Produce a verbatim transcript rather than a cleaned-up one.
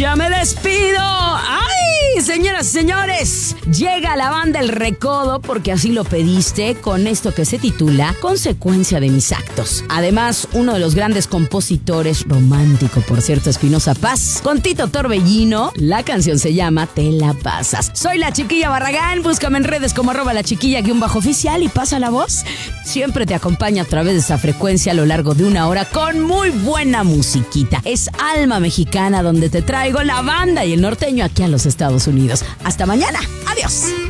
ya me despido. ¡Ay, señoras y señores! Llega la banda El Recodo porque así lo pediste con esto que se titula Consecuencia de mis actos. Además, uno de los grandes compositores, romántico por cierto, Espinoza Paz, con Tito Torbellino. La canción se llama Te la pasas. Soy la Chiquilla Barragán. Búscame en redes como arroba la chiquilla guión bajo oficial y pasa la voz. Siempre te acompaña a través de esa frecuencia a lo largo de una hora con muy buena musiquita. Es Alma Mexicana donde te traigo la banda y el norteño aquí a los Estados Unidos. Hasta mañana. Adiós.